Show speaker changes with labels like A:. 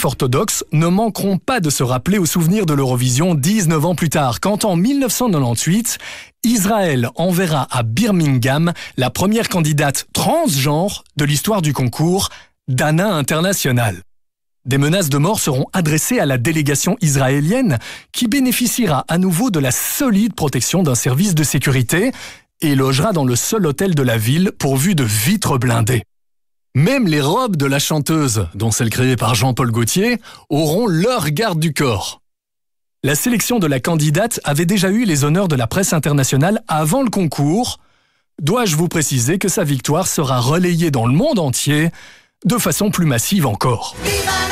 A: juifs orthodoxes ne manqueront pas de se rappeler au souvenir de l'Eurovision 19 ans plus tard, quand en 1998, Israël enverra à Birmingham la première candidate transgenre de l'histoire du concours, Dana International. Des menaces de mort seront adressées à la délégation israélienne qui bénéficiera à nouveau de la solide protection d'un service de sécurité et logera dans le seul hôtel de la ville pourvu de vitres blindées. Même les robes de la chanteuse, dont celle créée par Jean-Paul Gaultier, auront leur garde du corps. La sélection de la candidate avait déjà eu les honneurs de la presse internationale avant le concours. Dois-je vous préciser que sa victoire sera relayée dans le monde entier de façon plus massive encore.